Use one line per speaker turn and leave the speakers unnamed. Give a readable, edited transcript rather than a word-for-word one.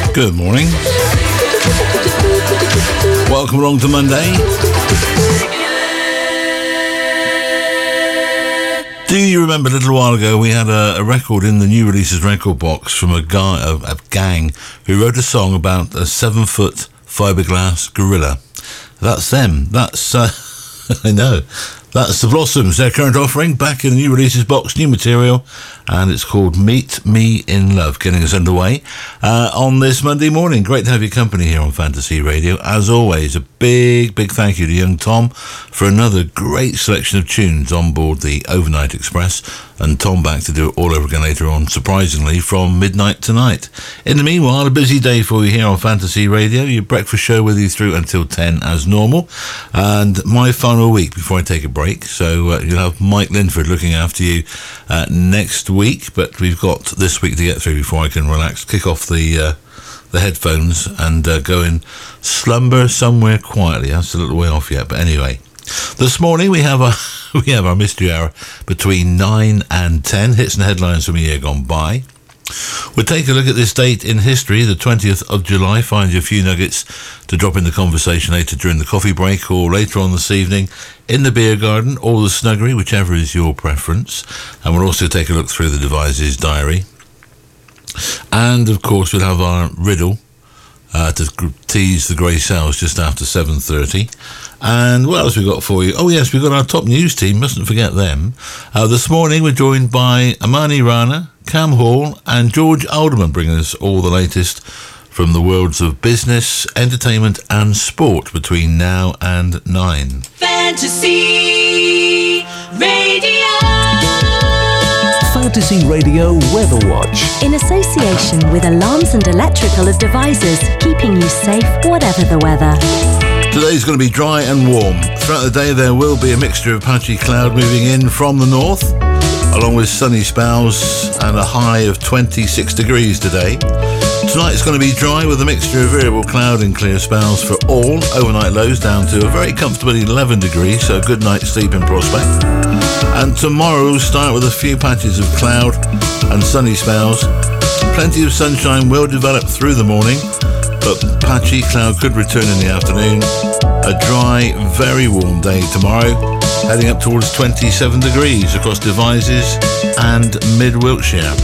Good morning. Welcome along to Monday. Do you remember a little while ago we had a record in the new releases record box from a gang who wrote a song about a 7-foot fiberglass gorilla? That's them. That's I know. That's the Blossoms. Their current offering back in the new releases box, new material, and it's called Meet Me in Love, getting us underway on this Monday morning. Great to have your company here on Fantasy Radio. As always, a big thank you to young Tom for another great selection of tunes on board the Overnight Express, and Tom back to do it all over again later on, surprisingly, from midnight tonight. In the meanwhile, a busy day for you here on Fantasy Radio. Your breakfast show with you through until 10 as normal, and my final week before I take a break. So you'll have Mike Linford looking after you next week, but we've got this week to get through before I can relax, kick off the headphones and go and slumber somewhere quietly. That's a little way off yet, but anyway. This morning we have our mystery hour between 9 and 10, hits and headlines from a year gone by. We'll take a look at this date in history, the 20th of July, find you a few nuggets to drop in the conversation later during the coffee break or later on this evening in the beer garden or the snuggery, whichever is your preference. And we'll also take a look through the Devices diary. And of course we'll have our riddle to tease the grey cells just after 7:30. And what else we got for you? Oh yes, we've got our top news team, mustn't forget them. This morning we're joined by Amani Rana, Cam Hall and George Alderman, bringing us all the latest from the worlds of business, entertainment and sport between now and 9.
Fantasy Radio.
Fantasy Radio Weather Watch.
In association with Alarms and Electrical Devices, keeping you safe whatever the weather.
Today's going to be dry and warm. Throughout the day there will be a mixture of patchy cloud moving in from the north, along with sunny spells and a high of 26 degrees today. Tonight's going to be dry with a mixture of variable cloud and clear spells for all. Overnight lows down to a very comfortable 11 degrees, so a good night's sleep in prospect. And tomorrow we'll start with a few patches of cloud and sunny spells. Plenty of sunshine will develop through the morning, but patchy cloud could return in the afternoon. A dry, very warm day tomorrow, heading up towards 27 degrees across Devizes and mid-Wiltshire.